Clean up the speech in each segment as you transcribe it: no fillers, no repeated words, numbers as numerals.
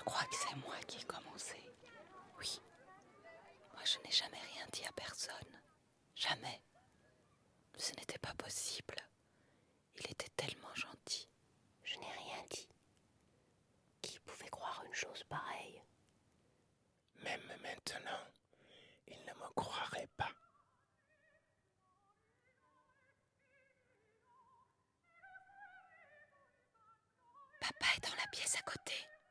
crois que c'est moi qui ai commencé. Oui. Moi, je n'ai jamais rien dit à personne. Jamais. Ce n'était pas possible. Il était tellement gentil. Je n'ai rien dit. Qui pouvait croire une chose pareille? Même maintenant, il ne me croirait pas. Papa est dans la pièce à côté.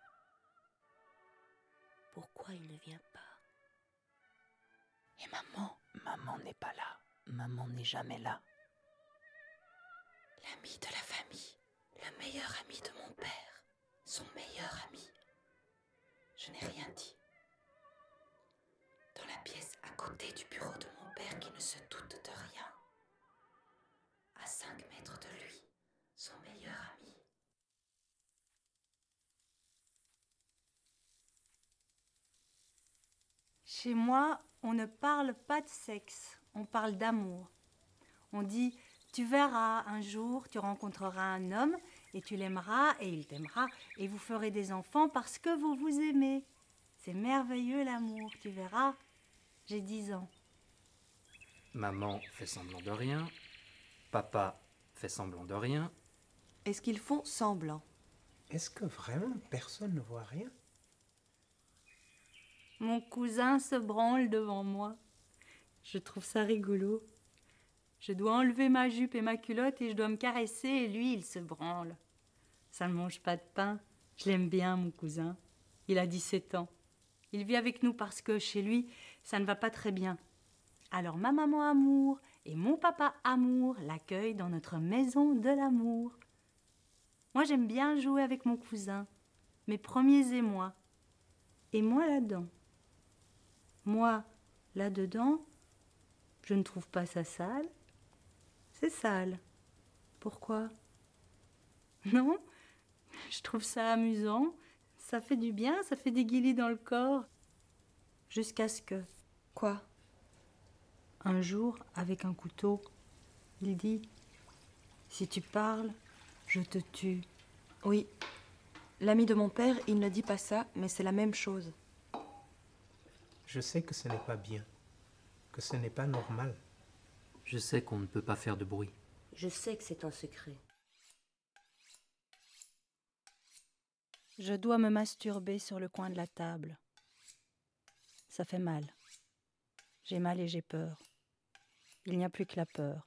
Pourquoi il ne vient pas? Et maman? Maman n'est pas là. Maman n'est jamais là. L'ami de la famille, le meilleur ami de mon père, son meilleur ami. Je n'ai rien dit. Dans la pièce à côté du bureau de mon père qui ne se doute de rien. À 5 mètres de lui, son meilleur ami. Chez moi, on ne parle pas de sexe, on parle d'amour. On dit, tu verras, un jour, tu rencontreras un homme et tu l'aimeras et il t'aimera et vous ferez des enfants parce que vous vous aimez. C'est merveilleux l'amour, tu verras. J'ai 10 ans. Maman fait semblant de rien. Papa fait semblant de rien. Est-ce qu'ils font semblant? Est-ce que vraiment personne ne voit rien? Mon cousin se branle devant moi. Je trouve ça rigolo. Je dois enlever ma jupe et ma culotte et je dois me caresser et lui, il se branle. Ça ne mange pas de pain. Je l'aime bien, mon cousin. Il a 17 ans. Il vit avec nous parce que chez lui, ça ne va pas très bien. Alors ma maman Amour et mon papa Amour l'accueillent dans notre maison de l'amour. Moi, j'aime bien jouer avec mon cousin, mes premiers émois. Et moi là-dedans. Moi, là-dedans, je ne trouve pas ça sale. C'est sale. Pourquoi? Non, je trouve ça amusant. Ça fait du bien, ça fait des guilis dans le corps. Jusqu'à ce que... Quoi? Un jour, avec un couteau, il dit « Si tu parles, je te tue. » Oui. L'ami de mon père, il ne dit pas ça, mais c'est la même chose. Je sais que ce n'est pas bien, que ce n'est pas normal. Je sais qu'on ne peut pas faire de bruit. Je sais que c'est un secret. Je dois me masturber sur le coin de la table. Ça fait mal. J'ai mal et j'ai peur. Il n'y a plus que la peur.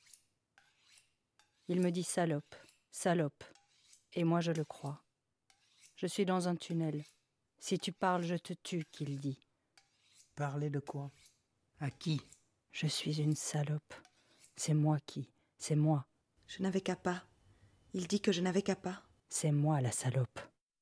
Il me dit salope, salope. Et moi je le crois. Je suis dans un tunnel. Si tu parles, je te tue, qu'il dit. Parler de quoi? À qui? Je suis une salope. C'est moi qui. C'est moi. Je n'avais qu'à pas. Il dit que je n'avais qu'à pas. C'est moi la salope.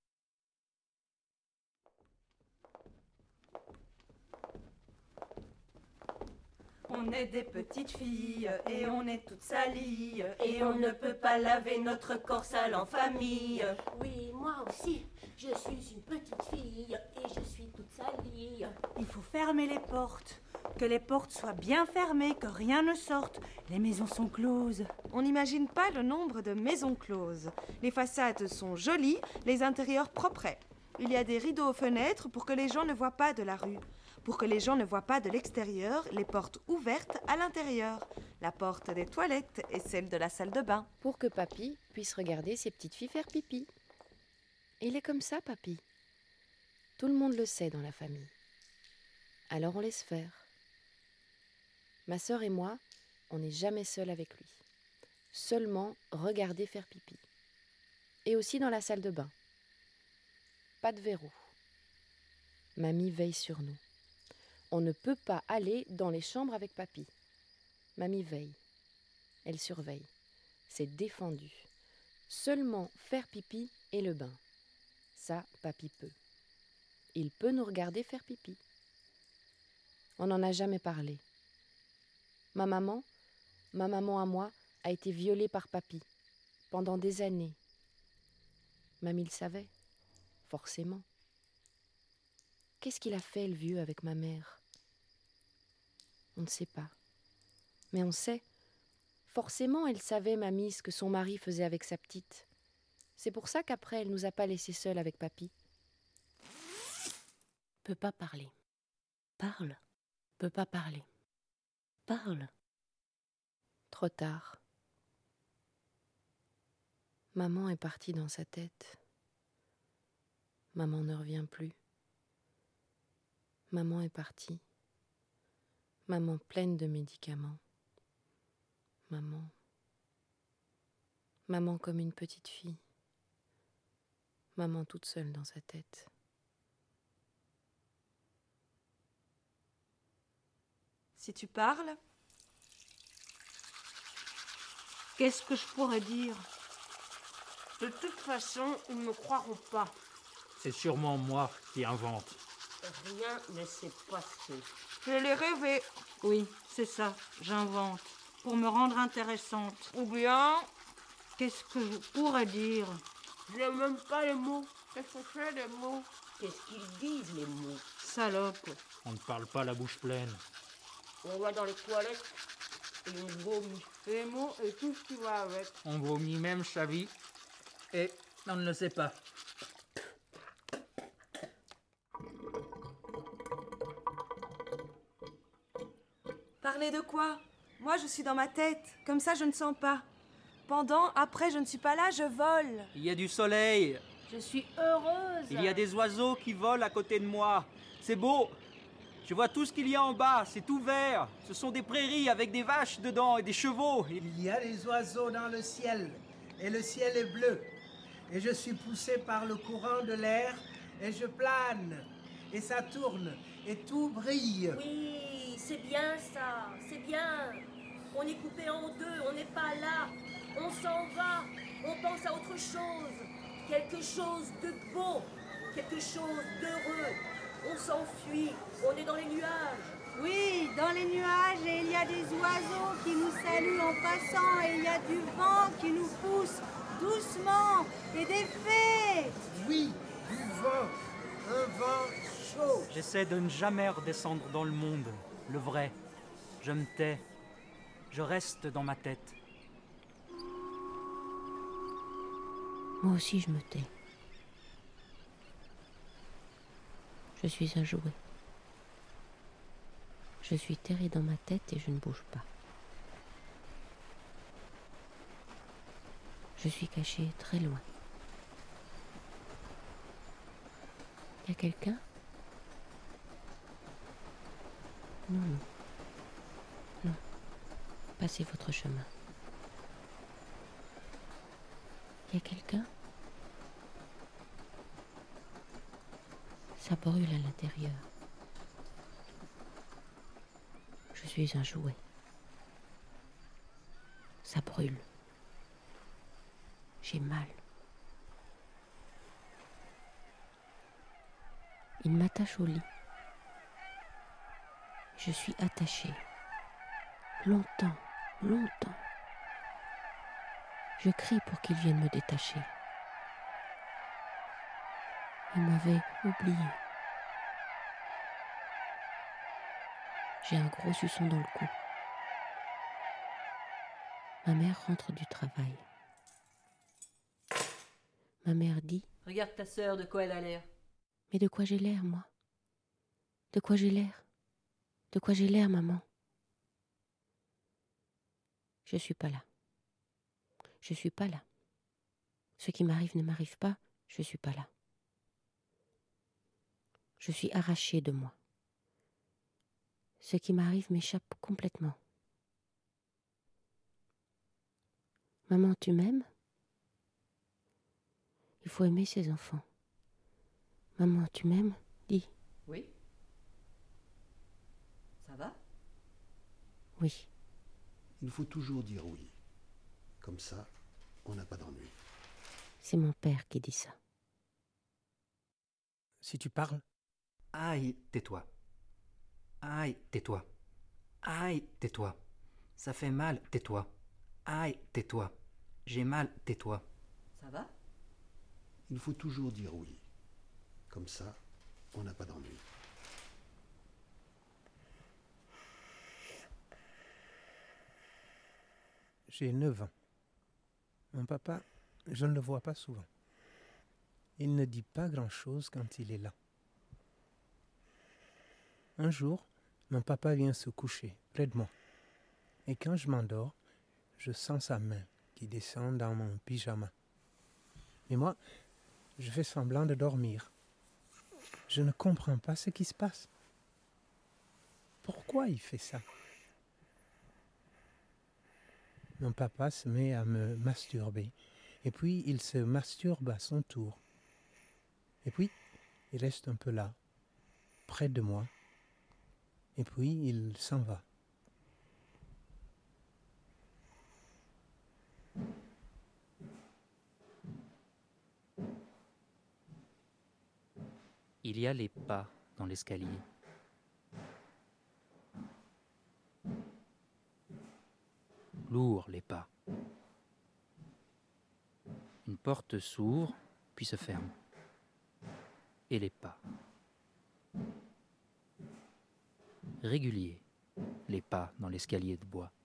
On est des petites filles et on est toutes salies et on ne peut pas laver notre corps sale en famille. Oui, moi aussi, je suis une petite fille et je suis toute salie. Il faut fermer les portes. Que les portes soient bien fermées, que rien ne sorte. Les maisons sont closes. On n'imagine pas le nombre de maisons closes. Les façades sont jolies, les intérieurs propres. Il y a des rideaux aux fenêtres pour que les gens ne voient pas de la rue. Pour que les gens ne voient pas de l'extérieur, les portes ouvertes à l'intérieur. La porte des toilettes et celle de la salle de bain. Pour que papy puisse regarder ses petites filles faire pipi. Il est comme ça, papy. Tout le monde le sait dans la famille. Alors on laisse faire. Ma sœur et moi, on n'est jamais seuls avec lui. Seulement regarder faire pipi. Et aussi dans la salle de bain. Pas de verrou. Mamie veille sur nous. On ne peut pas aller dans les chambres avec papy. Mamie veille. Elle surveille. C'est défendu. Seulement faire pipi et le bain. Ça, papy peut. Il peut nous regarder faire pipi. On n'en a jamais parlé. Ma maman à moi, a été violée par papy. Pendant des années. Mamie le savait. Forcément. Qu'est-ce qu'il a fait, le vieux, avec ma mère? On ne sait pas. Mais on sait. Forcément, elle savait, mamie, ce que son mari faisait avec sa petite. C'est pour ça qu'après, elle nous a pas laissés seuls avec papy. Peut pas parler. Parle. Peut pas parler. Parle. Trop tard. Maman est partie dans sa tête. Maman ne revient plus. Maman est partie. Maman pleine de médicaments. Maman. Maman comme une petite fille. Maman toute seule dans sa tête. Si tu parles, Qu'est-ce que je pourrais dire? De toute façon, ils ne me croiront pas. C'est sûrement moi qui invente. Rien ne s'est passé. je l'ai rêvé. Oui, c'est ça, j'invente. Pour me rendre intéressante. Ou bien, Qu'est-ce que je pourrais dire? Je n'aime même pas les mots. qu'est-ce que c'est des mots? Qu'est-ce qu'ils disent, les mots? Salope. On ne parle pas la bouche pleine. On va dans les toilettes et on vomit. Les mots et tout ce qui va avec. On vomit même sa vie et on ne le sait pas. Parler de quoi? Moi, je suis dans ma tête. Comme ça, je ne sens pas. Pendant, après, je ne suis pas là, je vole. Il y a du soleil, Je suis heureuse. il y a des oiseaux qui volent à côté de moi. C'est beau. Je vois tout ce qu'il y a en bas, c'est tout vert. Ce sont des prairies avec des vaches dedans et des chevaux. Il y a des oiseaux dans le ciel, et le ciel est bleu. Et je suis poussé par le courant de l'air, et je plane, et ça tourne, et tout brille. Oui, c'est bien ça, c'est bien. On est coupé en deux, on n'est pas là. On s'en va, on pense à autre chose. Quelque chose de beau, quelque chose d'heureux. On s'enfuit, on est dans les nuages. Oui, dans les nuages, et il y a des oiseaux qui nous saluent en passant, et il y a du vent qui nous pousse doucement, et des fées. Oui, du vent, un vent chaud. J'essaie de ne jamais redescendre dans le monde, le vrai. Je me tais. Je reste dans ma tête. Moi aussi, je me tais. Je suis un jouet. Je suis terré dans ma tête et je ne bouge pas. Je suis caché très loin. Y a quelqu'un? Non, non. Non. Passez votre chemin. Y a quelqu'un? Ça brûle à l'intérieur. Je suis un jouet. Ça brûle. J'ai mal. Il m'attache au lit. Je suis attachée. Longtemps, longtemps. Je crie pour qu'il vienne me détacher. Il m'avait oublié. J'ai un gros suçon dans le cou. Ma mère rentre du travail. Ma mère dit: Regarde ta sœur, de quoi elle a l'air. mais de quoi j'ai l'air, moi? De quoi j'ai l'air? De quoi j'ai l'air, maman? Je suis pas là. Je suis pas là. Ce qui m'arrive ne m'arrive pas, je suis pas là. Je suis arrachée de moi. Ce qui m'arrive m'échappe complètement. Maman, tu m'aimes? Il faut aimer ses enfants. Maman, tu m'aimes? Dis. Oui. Ça va? Oui. Il faut toujours dire oui. Comme ça, on n'a pas d'ennui. C'est mon père qui dit ça. Si tu parles, Aïe, tais-toi. Aïe, tais-toi. Aïe, tais-toi. Ça fait mal, tais-toi. Aïe, tais-toi. J'ai mal, tais-toi. Ça va? Il faut toujours dire oui. Comme ça, on n'a pas d'ennui. j'ai 9 ans. Mon papa, je ne le vois pas souvent. Il ne dit pas grand-chose quand il est là. Un jour, mon papa vient se coucher près de moi. Et quand je m'endors, je sens sa main qui descend dans mon pyjama. Mais moi, je fais semblant de dormir. Je ne comprends pas ce qui se passe. Pourquoi il fait ça? Mon papa se met à me masturber. Et puis, il se masturbe à son tour. Et puis, il reste un peu là, près de moi. Et puis, il s'en va. Il y a les pas dans l'escalier. Lourds les pas. Une porte s'ouvre, puis se ferme. Et les pas. Réguliers, les pas dans l'escalier de bois.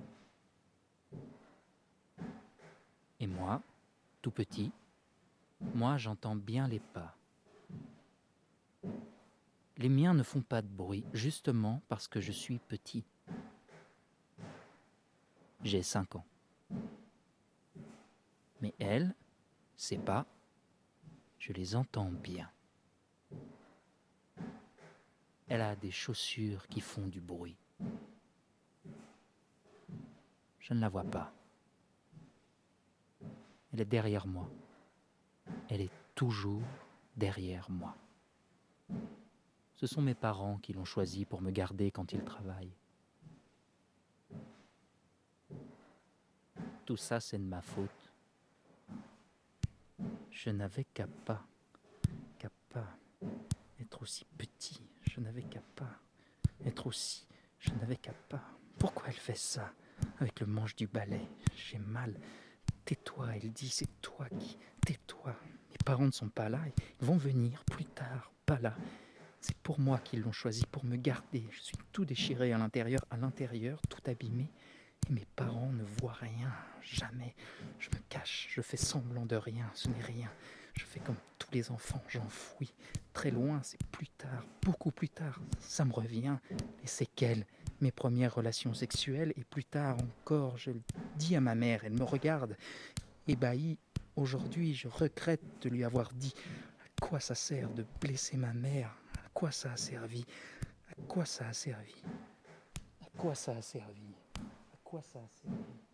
Et moi, tout petit, moi j'entends bien les pas. Les miens ne font pas de bruit, justement parce que je suis petit. J'ai 5 ans. Mais elles, ces pas, je les entends bien. Elle a des chaussures qui font du bruit. Je ne la vois pas. Elle est derrière moi. Elle est toujours derrière moi. Ce sont mes parents qui l'ont choisie pour me garder quand ils travaillent. Tout ça, c'est de ma faute. Je n'avais qu'à pas être aussi petit. Je n'avais qu'à pas être aussi. Je n'avais qu'à pas. Pourquoi elle fait ça avec le manche du balai? J'ai mal. Tais-toi, elle dit, c'est toi qui... Tais-toi. Mes parents ne sont pas là. Ils vont venir plus tard. Pas là. C'est pour moi qu'ils l'ont choisi, pour me garder. Je suis tout déchiré à l'intérieur, tout abîmé. Et mes parents ne voient rien, jamais. Je me cache, je fais semblant de rien, ce n'est rien. Je fais comme tous les enfants, j'enfouis. Très loin, c'est plus tard, beaucoup plus tard. Ça me revient, les séquelles, mes premières relations sexuelles. Et plus tard encore, je le dis à ma mère, elle me regarde, ébahie. Aujourd'hui, je regrette de lui avoir dit. À quoi ça sert de blesser ma mère? À quoi ça a servi? À quoi ça a servi? À quoi ça a servi? À quoi ça a servi?